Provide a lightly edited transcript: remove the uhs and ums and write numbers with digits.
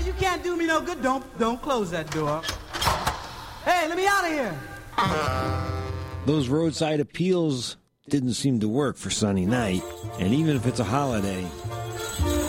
you can't do me no good, don't close that door. Hey, let me out of here. Those roadside appeals didn't seem to work for Sunny Night, and even if it's a holiday,